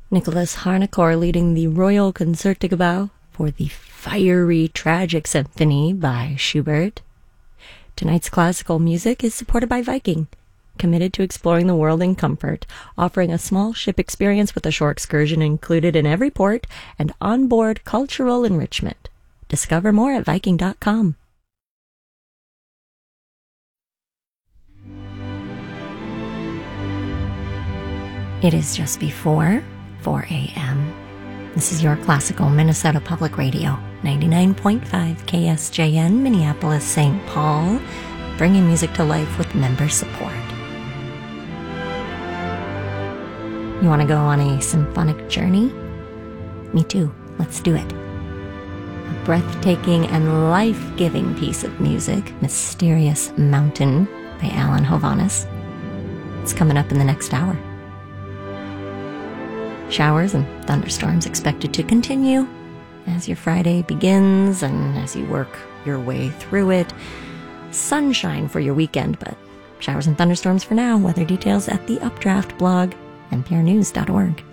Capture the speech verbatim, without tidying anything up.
Nicholas Harnoncourt leading the Royal Concertgebouw for the fiery tragic symphony by Schubert. Tonight's classical music is supported by Viking, committed to exploring the world in comfort, offering a small ship experience with a shore excursion included in every port and onboard cultural enrichment. Discover more at Viking dot com. It is just before four a.m. This is your classical Minnesota Public Radio, ninety-nine point five K S J N, Minneapolis, Saint Paul, bringing music to life with member support. You want to go on a symphonic journey? Me too. Let's do it. A breathtaking and life-giving piece of music, Mysterious Mountain by Alan Hovhaness. It's coming up in the next hour. Showers and thunderstorms expected to continue as your Friday begins and as you work your way through it. Sunshine for your weekend, but showers and thunderstorms for now. Weather details at the Updraft blog, N P R news dot org.